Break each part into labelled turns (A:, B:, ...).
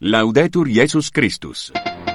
A: Laudetur Jesus Christus.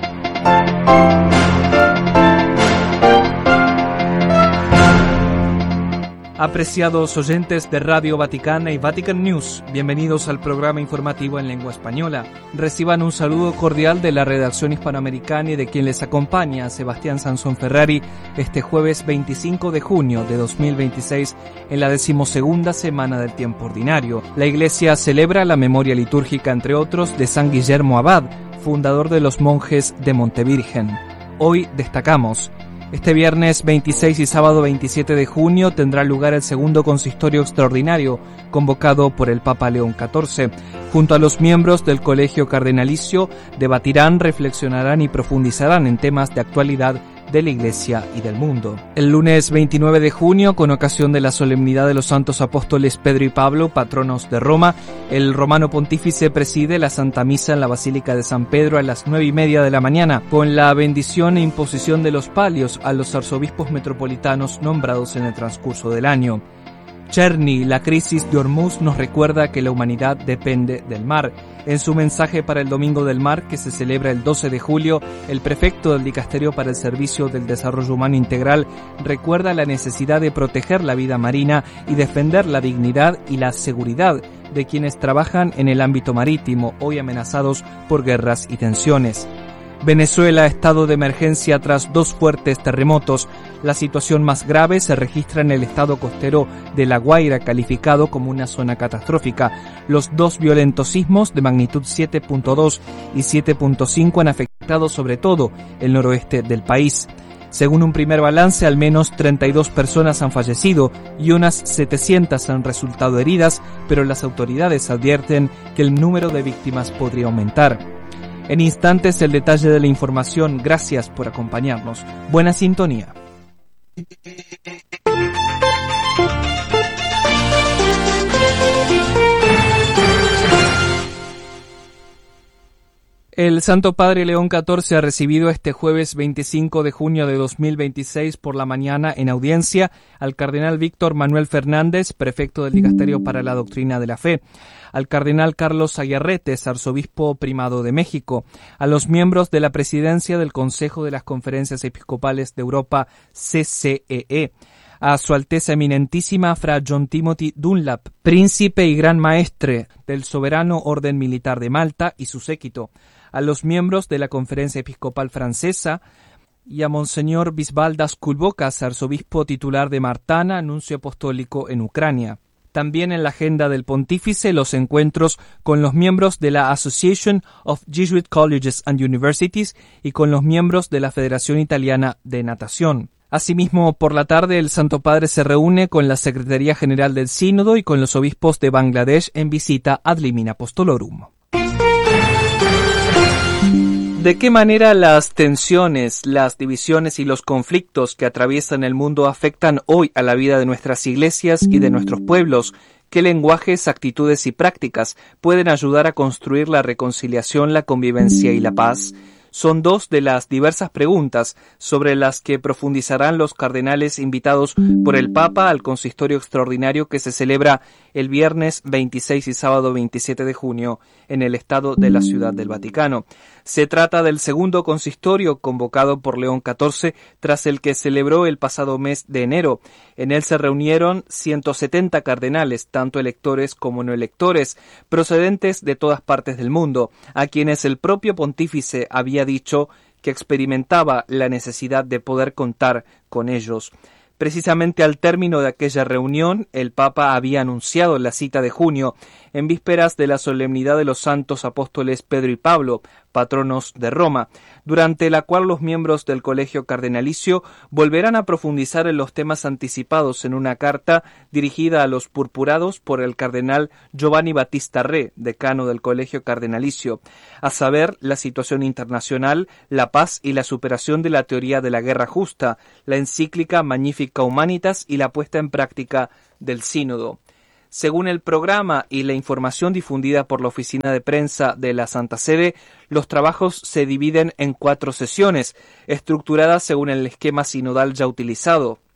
B: Apreciados oyentes de Radio Vaticana y Vatican News, bienvenidos al programa informativo en lengua española. Reciban un saludo cordial de la redacción hispanoamericana y de quien les acompaña, Sebastián Sansón Ferrari, este jueves 25 de junio de 2026, en la 12ª semana del tiempo ordinario. La Iglesia celebra la memoria litúrgica, entre otros, de San Guillermo Abad, fundador de los monjes de Montevirgen. Hoy destacamos: este viernes 26 y sábado 27 de junio tendrá lugar el segundo consistorio extraordinario convocado por el Papa León XIV. Junto a los miembros del Colegio Cardenalicio debatirán, reflexionarán y profundizarán en temas de actualidad de la Iglesia y del mundo. El lunes 29 de junio, con ocasión de la solemnidad de los santos apóstoles Pedro y Pablo, patronos de Roma, el romano pontífice preside la Santa Misa en la Basílica de San Pedro a las 9:30 de la mañana, con la bendición e imposición de los palios a los arzobispos metropolitanos nombrados en el transcurso del año. Cherny, la crisis de Hormuz, nos recuerda que la humanidad depende del mar. En su mensaje para el Domingo del Mar, que se celebra el 12 de julio, el prefecto del Dicasterio para el Servicio del Desarrollo Humano Integral recuerda la necesidad de proteger la vida marina y defender la dignidad y la seguridad de quienes trabajan en el ámbito marítimo, hoy amenazados por guerras y tensiones. Venezuela, estado de emergencia tras 2 fuertes terremotos. La situación más grave se registra en el estado costero de La Guaira, calificado como una zona catastrófica. Los 2 violentos sismos de magnitud 7.2 y 7.5 han afectado sobre todo el noroeste del país. Según un primer balance, al menos 32 personas han fallecido y unas 700 han resultado heridas, pero las autoridades advierten que el número de víctimas podría aumentar. En instantes, el detalle de la información. Gracias por acompañarnos. Buena sintonía. El Santo Padre León XIV ha recibido este jueves 25 de junio de 2026 por la mañana en audiencia al cardenal Víctor Manuel Fernández, prefecto del Dicasterio para la Doctrina de la Fe, al cardenal Carlos Ayarretes, arzobispo primado de México, a los miembros de la presidencia del Consejo de las Conferencias Episcopales de Europa, CCEE, a Su Alteza Eminentísima Fra John Timothy Dunlap, príncipe y gran maestre del Soberano Orden Militar de Malta y su séquito, a los miembros de la Conferencia Episcopal Francesa y a Monseñor Visvaldas Kulbokas, arzobispo titular de Martana, nuncio apostólico en Ucrania. También en la agenda del pontífice los encuentros con los miembros de la Association of Jesuit Colleges and Universities y con los miembros de la Federación Italiana de Natación. Asimismo, por la tarde, el Santo Padre se reúne con la Secretaría General del Sínodo y con los obispos de Bangladesh en visita ad limina apostolorum. ¿De qué manera las tensiones, las divisiones y los conflictos que atraviesan el mundo afectan hoy a la vida de nuestras iglesias y de nuestros pueblos? ¿Qué lenguajes, actitudes y prácticas pueden ayudar a construir la reconciliación, la convivencia y la paz? Son 2 de las diversas preguntas sobre las que profundizarán los cardenales invitados por el Papa al consistorio extraordinario que se celebra el viernes 26 y sábado 27 de junio en el Estado de la Ciudad del Vaticano. Se trata del segundo consistorio convocado por León XIV tras el que celebró el pasado mes de enero. En él se reunieron 170 cardenales, tanto electores como no electores, procedentes de todas partes del mundo, a quienes el propio pontífice había dicho que experimentaba la necesidad de poder contar con ellos. Precisamente al término de aquella reunión, el Papa había anunciado la cita de junio, en vísperas de la solemnidad de los santos apóstoles Pedro y Pablo, patronos de Roma, durante la cual los miembros del Colegio Cardenalicio volverán a profundizar en los temas anticipados en una carta dirigida a los purpurados por el cardenal Giovanni Battista Re, decano del Colegio Cardenalicio, a saber, la situación internacional, la paz y la superación de la teoría de la guerra justa, la encíclica Magnificat Humanitas y la puesta en práctica del sínodo. Según el programa y la información difundida por la oficina de prensa de la Santa Sede, los trabajos se dividen en 4 sesiones, estructuradas según el esquema sinodal ya utilizado.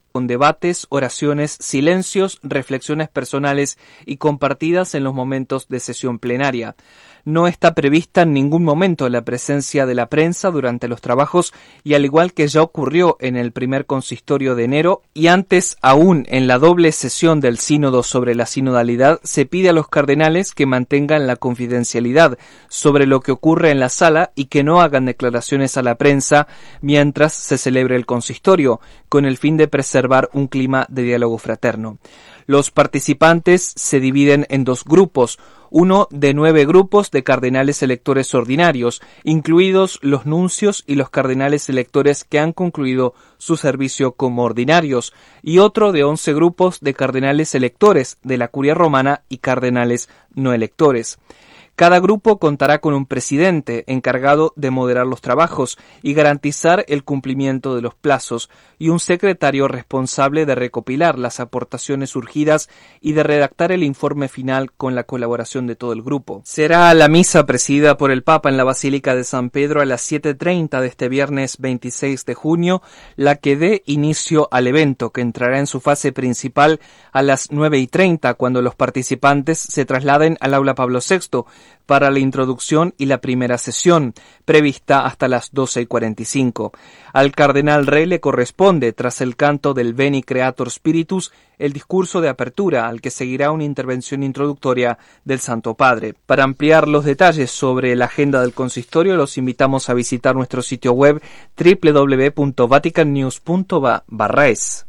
B: con debates, oraciones, silencios, reflexiones personales y compartidas en los momentos de sesión plenaria. No está prevista en ningún momento la presencia de la prensa durante los trabajos y al igual que ya ocurrió en el primer consistorio de enero y antes aún en la doble sesión del sínodo sobre la sinodalidad, se pide a los cardenales que mantengan la confidencialidad sobre lo que ocurre en la sala y que no hagan declaraciones a la prensa mientras se celebre el consistorio, con el fin de preservar un clima de diálogo fraterno. Los participantes se dividen en dos grupos, uno de 9 grupos de cardenales electores ordinarios, incluidos los nuncios y los cardenales electores que han concluido su servicio como ordinarios, y otro de 11 grupos de cardenales electores de la Curia Romana y cardenales no electores. Cada grupo contará con un presidente encargado de moderar los trabajos y garantizar el cumplimiento de los plazos, y un secretario responsable de recopilar las aportaciones surgidas y de redactar el informe final con la colaboración de todo el grupo. Será la misa presidida por el Papa en la Basílica de San Pedro a las 7:30 de este viernes 26 de junio, la que dé inicio al evento, que entrará en su fase principal a las 9:30, cuando los participantes se trasladen al Aula Pablo VI, para la introducción y la primera sesión, prevista hasta las 12:45. Al cardenal Rey le corresponde, tras el canto del Veni Creator Spiritus, el discurso de apertura, al que seguirá una intervención introductoria del Santo Padre. Para ampliar los detalles sobre la agenda del consistorio, los invitamos a visitar nuestro sitio web www.vaticannews.va/es.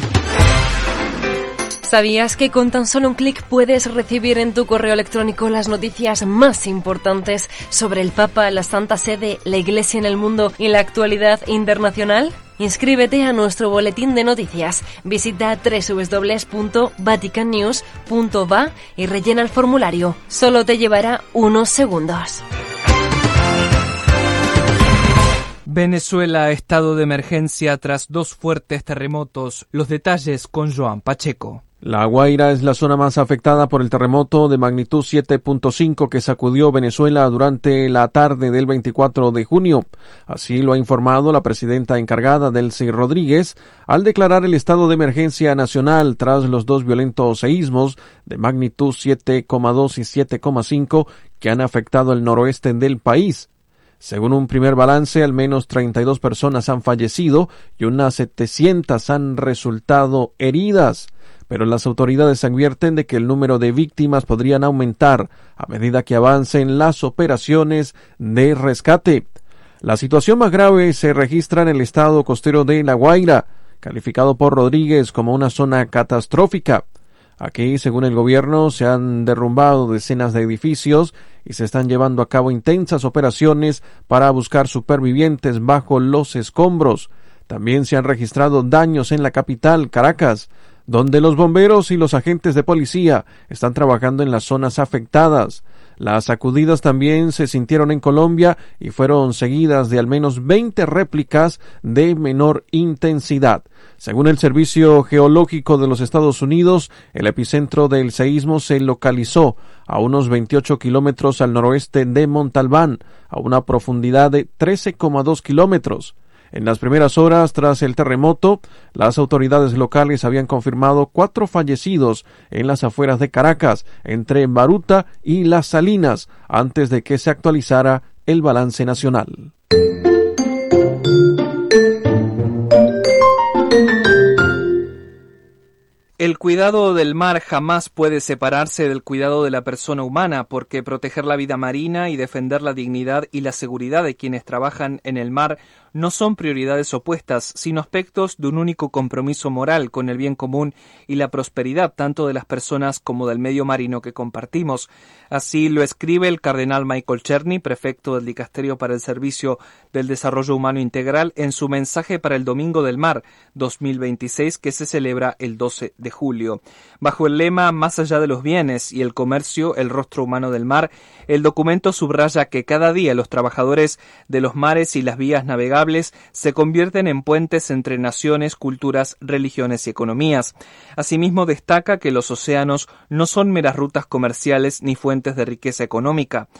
C: ¿Sabías que con tan solo un clic puedes recibir en tu correo electrónico las noticias más importantes sobre el Papa, la Santa Sede, la Iglesia en el mundo y la actualidad internacional? Inscríbete a nuestro boletín de noticias. Visita www.vaticannews.va y rellena el formulario. Solo te llevará unos segundos.
B: Venezuela, estado de emergencia tras 2 fuertes terremotos. Los detalles con Joan Pacheco.
D: La Guaira es la zona más afectada por el terremoto de magnitud 7.5 que sacudió Venezuela durante la tarde del 24 de junio. Así lo ha informado la presidenta encargada, Delcy Rodríguez, al declarar el estado de emergencia nacional tras los 2 violentos seísmos de magnitud 7,2 y 7,5 que han afectado el noroeste del país. Según un primer balance, al menos 32 personas han fallecido y unas 700 han resultado heridas, pero las autoridades advierten de que el número de víctimas podrían aumentar a medida que avancen las operaciones de rescate. La situación más grave se registra en el estado costero de La Guaira, calificado por Rodríguez como una zona catastrófica. Aquí, según el gobierno, se han derrumbado decenas de edificios y se están llevando a cabo intensas operaciones para buscar supervivientes bajo los escombros. También se han registrado daños en la capital, Caracas, donde los bomberos y los agentes de policía están trabajando en las zonas afectadas. Las sacudidas también se sintieron en Colombia y fueron seguidas de al menos 20 réplicas de menor intensidad. Según el Servicio Geológico de los Estados Unidos, el epicentro del seísmo se localizó a unos 28 kilómetros al noroeste de Montalbán, a una profundidad de 13,2 kilómetros. En las primeras horas tras el terremoto, las autoridades locales habían confirmado 4 fallecidos en las afueras de Caracas, entre Baruta y Las Salinas, antes de que se actualizara el balance nacional.
B: El cuidado del mar jamás puede separarse del cuidado de la persona humana, porque proteger la vida marina y defender la dignidad y la seguridad de quienes trabajan en el mar no son prioridades opuestas, sino aspectos de un único compromiso moral con el bien común y la prosperidad tanto de las personas como del medio marino que compartimos. Así lo escribe el cardenal Michael Cherny, prefecto del Dicasterio para el Servicio del Desarrollo Humano Integral, en su mensaje para el Domingo del Mar 2026, que se celebra el 12 de julio. Bajo el lema Más allá de los bienes y el comercio, el rostro humano del mar, el documento subraya que cada día los trabajadores de los mares y las vías navegables se convierten en puentes entre naciones, culturas, religiones y economías. Asimismo, destaca que los océanos no son meras rutas comerciales ni fuentes de riqueza económica.